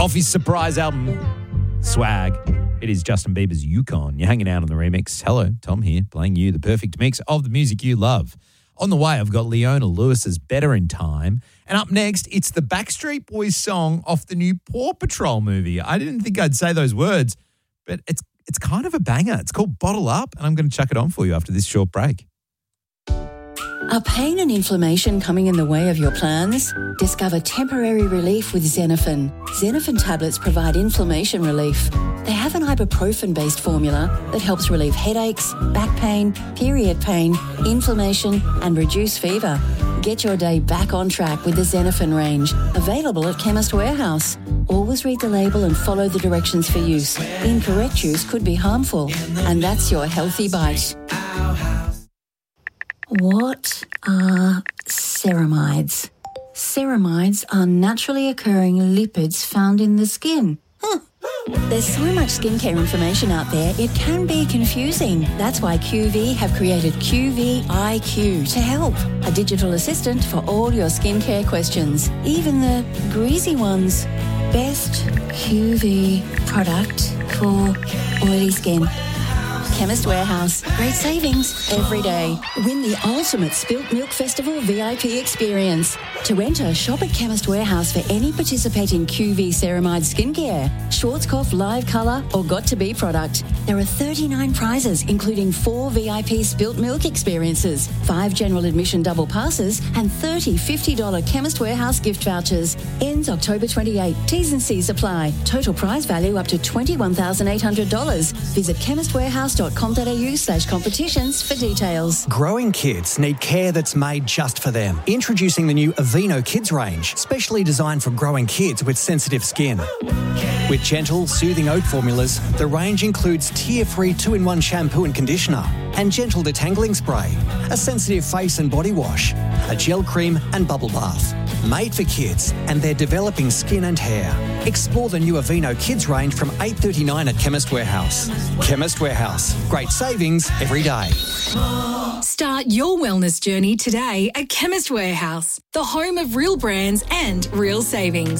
off his surprise album, Swag. It is Justin Bieber's Yukon. You're hanging out on the remix. Hello, Tom here, playing you the perfect mix of the music you love. On the way, I've got Leona Lewis's Better in Time. And up next, it's the Backstreet Boys song off the new Paw Patrol movie. I didn't think I'd say those words, but it's kind of a banger. It's called Bottle Up, and I'm going to chuck it on for you after this short break. Are pain and inflammation coming in the way of your plans? Discover temporary relief with Xenophen. Xenophen tablets provide inflammation relief. They have an ibuprofen-based formula that helps relieve headaches, back pain, period pain, inflammation, and reduce fever. Get your day back on track with the Xenophen range, available at Chemist Warehouse. Always read the label and follow the directions for use. Incorrect use could be harmful, and that's your healthy bite. What are ceramides? Ceramides are naturally occurring lipids found in the skin. There's so much skincare information out there, it can be confusing. That's why QV have created QV IQ to help. A digital assistant for all your skincare questions, even the greasy ones. Best QV product for oily skin. Chemist Warehouse. Great savings every day. Win the ultimate Spilt Milk Festival VIP experience. To enter, shop at Chemist Warehouse for any participating QV Ceramide skincare, Schwarzkopf Live Colour or Got to Be product. There are 39 prizes, including 4 VIP Spilt Milk experiences, 5 general admission double passes, and 30 $50 Chemist Warehouse gift vouchers. Ends October 28. T's and C's apply. Total prize value up to $21,800. Visit chemistwarehouse.com.au/competitions for details. Growing kids need care that's made just for them. Introducing the new Aveeno Kids range, specially designed for growing kids with sensitive skin. With gentle, soothing oat formulas, the range includes tear-free 2-in-1 shampoo and conditioner, and gentle detangling spray, a sensitive face and body wash, a gel cream and bubble bath. Made for kids and their developing skin and hair. Explore the new Aveeno Kids range from $8.39 at Chemist Warehouse. Chemist Warehouse. Great savings every day. Start your wellness journey today at Chemist Warehouse, the home of real brands and real savings.